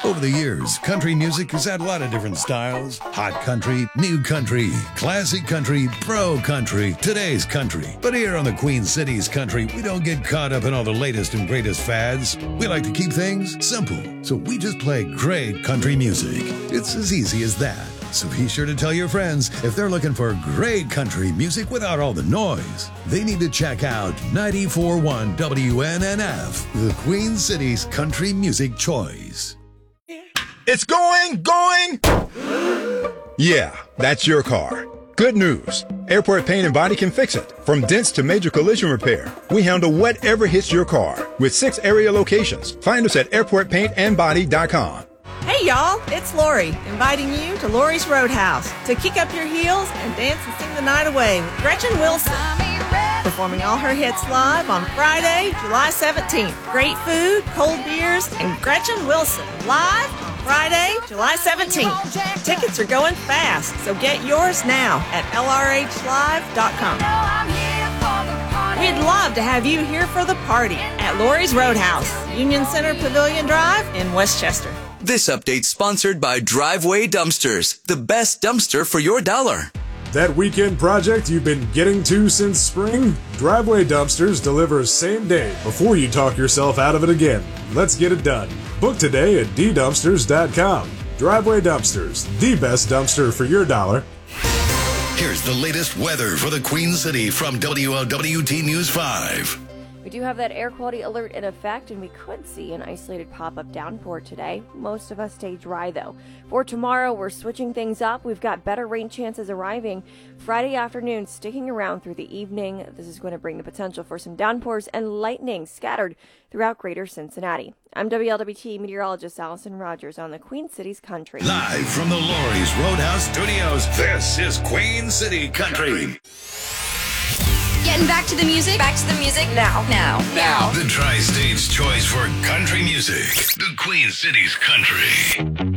Over the years, country music has had a lot of different styles. Hot country, new country, classic country, pro country, today's country. But here on the Queen City's Country, we don't get caught up in all the latest and greatest fads. We like to keep things simple, so we just play great country music. It's as easy as that. So be sure to tell your friends if they're looking for great country music without all the noise. They need to check out 94.1 WNNF, the Queen City's country music choice. It's going! Yeah, that's your car. Good news. Airport Paint and Body can fix it. From dents to major collision repair, we handle whatever hits your car. With 6 area locations. Find us at airportpaintandbody.com. Hey y'all, it's Lori, inviting you to Lori's Roadhouse to kick up your heels and dance and sing the night away with Gretchen Wilson. Performing all her hits live on Friday, July 17th. Great food, cold beers, and Gretchen Wilson live on Friday, July 17th. Tickets are going fast, so get yours now at lrhlive.com. We'd love to have you here for the party at Lori's Roadhouse, Union Center Pavilion Drive in Westchester. This update sponsored by Driveway Dumpsters, the best dumpster for your dollar. That weekend project you've been getting to since spring? Driveway Dumpsters delivers same day before you talk yourself out of it again. Let's get it done. Book today at ddumpsters.com. Driveway Dumpsters, the best dumpster for your dollar. Here's the latest weather for the Queen City from WLWT News 5. We do have that air quality alert in effect, and we could see an isolated pop-up downpour today. Most of us stay dry, though. For tomorrow, we're switching things up. We've got better rain chances arriving Friday afternoon, sticking around through the evening. This is going to bring the potential for some downpours and lightning scattered throughout greater Cincinnati. I'm WLWT meteorologist Allison Rogers on the Queen City's Country. Live from the Lori's Roadhouse Studios, this is Queen City Country. Getting back to the music now. The Tri-State's choice for country music, the Queen City's Country.